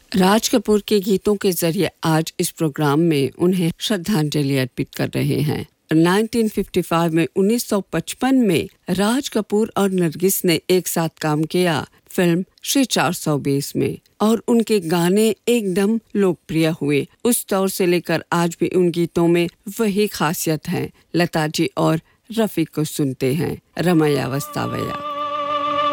राज कपूर के गीतों के जरिए आज इस प्रोग्राम में उन्हें श्रद्धांजलि अर्पित कर रहे हैं। 1955 में 1955 में राज कपूर और नरगिस ने एक साथ काम किया फिल्म श्री 420 में और उनके गाने एकदम लोकप्रिय हुए। उस दौर से लेकर आज भी उन गीतों में वही खासियत है। लता जी और रफ़ी को सुनते हैं रमैया वस्तावैया।